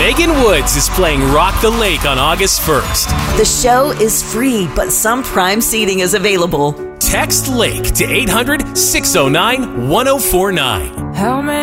Megan Woods is playing Rock the Lake on August 1st. The show is free, but some prime seating is available. Text LAKE to 800-609-1049. How many